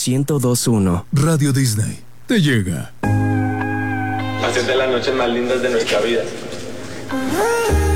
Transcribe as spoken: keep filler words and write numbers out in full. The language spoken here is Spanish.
ciento dos punto uno. Radio Disney te llega. Hacer de las noches más lindas de nuestra vida.